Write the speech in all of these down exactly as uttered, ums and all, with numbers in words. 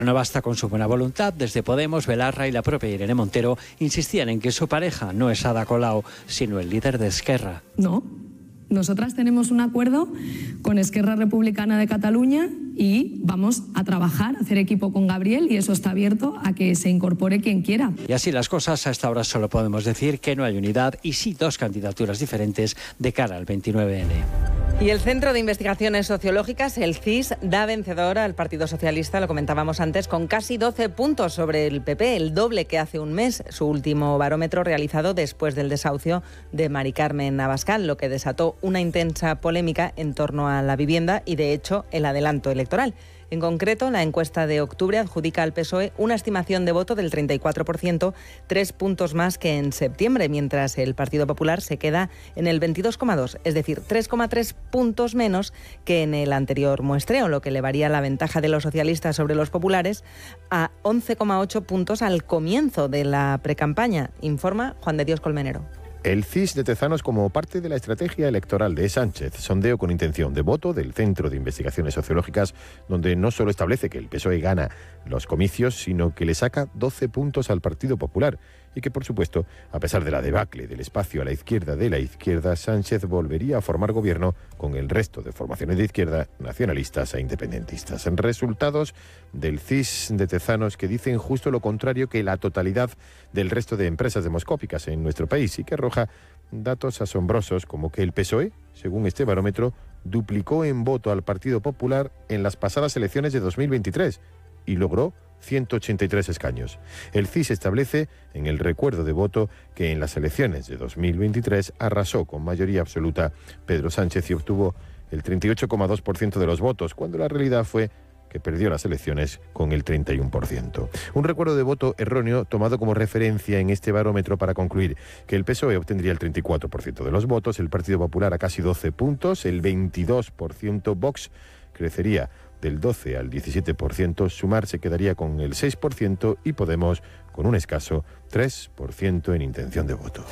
No basta con su buena voluntad. Desde Podemos, Belarra y la propia Irene Montero insistían en que su pareja no es Ada Colau, sino el líder de Esquerra. No. Nosotras tenemos un acuerdo con Esquerra Republicana de Cataluña y vamos a trabajar, a hacer equipo con Gabriel, y eso está abierto a que se incorpore quien quiera. Y así las cosas, a esta hora solo podemos decir que no hay unidad y sí dos candidaturas diferentes de cara al veintinueve ene. Y el Centro de Investigaciones Sociológicas, el C I S, da vencedor al Partido Socialista, lo comentábamos antes, con casi doce puntos sobre el P P, el doble que hace un mes, su último barómetro realizado después del desahucio de Mari Carmen Abascal, lo que desató una intensa polémica en torno a la vivienda y, de hecho, el adelanto electoral. En concreto, la encuesta de octubre adjudica al P S O E una estimación de voto del treinta y cuatro por ciento, tres puntos más que en septiembre, mientras el Partido Popular se queda en el veintidós coma dos, es decir, tres coma tres puntos menos que en el anterior muestreo, lo que elevaría la ventaja de los socialistas sobre los populares a once coma ocho puntos al comienzo de la precampaña, informa Juan de Dios Colmenero. El C I S de Tezanos como parte de la estrategia electoral de Sánchez, sondeo con intención de voto del Centro de Investigaciones Sociológicas, donde no solo establece que el P S O E gana los comicios, sino que le saca doce puntos al Partido Popular y que, por supuesto, a pesar de la debacle del espacio a la izquierda de la izquierda, Sánchez volvería a formar gobierno con el resto de formaciones de izquierda, nacionalistas e independentistas. En resultados del C I S de Tezanos que dicen justo lo contrario que la totalidad del resto de empresas demoscópicas en nuestro país y que arroja datos asombrosos como que el P S O E, según este barómetro, duplicó en voto al Partido Popular en las pasadas elecciones de dos mil veintitrés y logró ciento ochenta y tres escaños. El C I S establece en el recuerdo de voto que en las elecciones de dos mil veintitrés arrasó con mayoría absoluta Pedro Sánchez y obtuvo el treinta y ocho coma dos por ciento de los votos, cuando la realidad fue que perdió las elecciones con el treinta y uno por ciento. Un recuerdo de voto erróneo tomado como referencia en este barómetro para concluir que el P S O E obtendría el treinta y cuatro por ciento de los votos, el Partido Popular a casi doce puntos, el veintidós por ciento, Vox crecería del doce al diecisiete por ciento, Sumar se quedaría con el seis por ciento y Podemos con un escaso tres por ciento en intención de voto.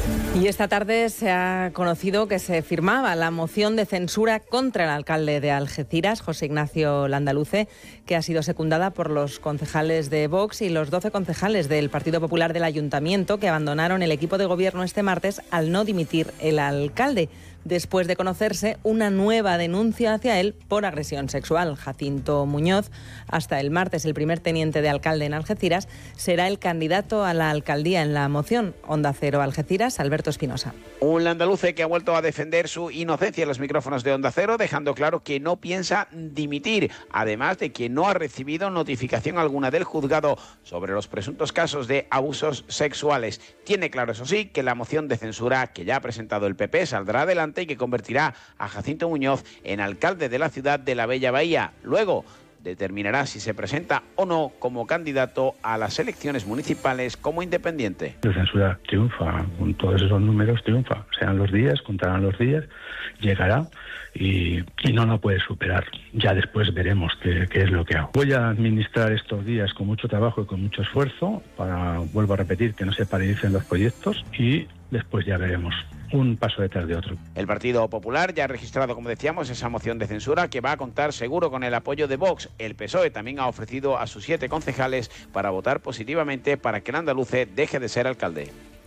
Y esta tarde se ha conocido que se firmaba la moción de censura contra el alcalde de Algeciras, José Ignacio Landaluce, que ha sido secundada por los concejales de Vox y los doce concejales del Partido Popular del Ayuntamiento, que abandonaron el equipo de gobierno este martes al no dimitir el alcalde, después de conocerse una nueva denuncia hacia él por agresión sexual. Jacinto Muñoz, hasta el martes el primer teniente de alcalde en Algeciras, será el candidato a la alcaldía en la moción. Onda Cero Algeciras, Alberto Espinosa. Un Landaluce que ha vuelto a defender su inocencia en los micrófonos de Onda Cero, dejando claro que no piensa dimitir, además de que no ha recibido notificación alguna del juzgado sobre los presuntos casos de abusos sexuales. Tiene claro, eso sí, que la moción de censura que ya ha presentado el P P saldrá adelante y que convertirá a Jacinto Muñoz en alcalde de la ciudad de la Bella Bahía. Luego determinará si se presenta o no como candidato a las elecciones municipales como independiente. La censura triunfa, con todos esos números triunfa. Sean los días, contarán los días, llegará y, y no la puede superar. Ya después veremos qué, qué es lo que hago. Voy a administrar estos días con mucho trabajo y con mucho esfuerzo para, vuelvo a repetir, que no se paralicen los proyectos y después ya veremos. Un paso detrás de otro. El Partido Popular ya ha registrado, como decíamos, esa moción de censura que va a contar seguro con el apoyo de Vox. El P S O E también ha ofrecido a sus siete concejales para votar positivamente para que Landaluce deje de ser alcalde.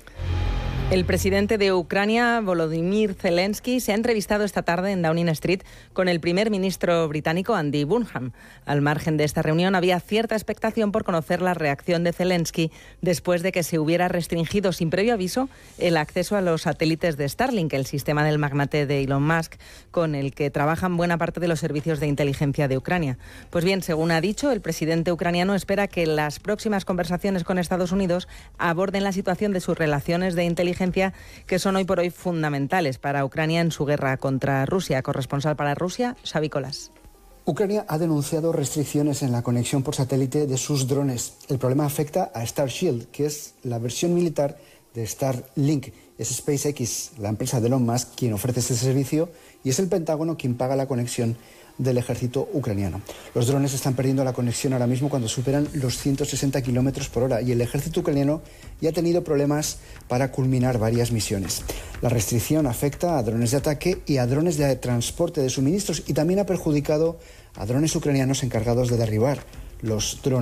El presidente de Ucrania, Volodymyr Zelensky, se ha entrevistado esta tarde en Downing Street con el primer ministro británico Andy Burnham. Al margen de esta reunión había cierta expectación por conocer la reacción de Zelensky después de que se hubiera restringido sin previo aviso el acceso a los satélites de Starlink, el sistema del magnate de Elon Musk, con el que trabajan buena parte de los servicios de inteligencia de Ucrania. Pues bien, según ha dicho, el presidente ucraniano espera que las próximas conversaciones con Estados Unidos aborden la situación de sus relaciones de inteligencia que son hoy por hoy fundamentales para Ucrania en su guerra contra Rusia. Corresponsal para Rusia, Xavi Colas. Ucrania ha denunciado restricciones en la conexión por satélite de sus drones. El problema afecta a Starshield, que es la versión militar de Starlink. Es SpaceX, la empresa de Elon Musk, quien ofrece este servicio y es el Pentágono quien paga la conexión del ejército ucraniano. Los drones están perdiendo la conexión ahora mismo cuando superan los ciento sesenta kilómetros por hora y el ejército ucraniano ya ha tenido problemas para culminar varias misiones. La restricción afecta a drones de ataque y a drones de transporte de suministros y también ha perjudicado a drones ucranianos encargados de derribar los drones.